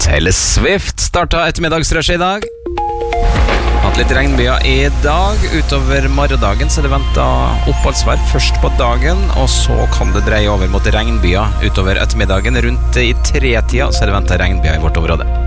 Taylor Swift startet ettermiddagsrushet i dag. Hatt litt regnbyer i dag. Utover morgendagen så det ventet oppholdsvær først på dagen, og så kan det dreie over mot regnbyer utover ettermiddagen. Rundt i 3-tida så det ventet regnbyer i vårt område.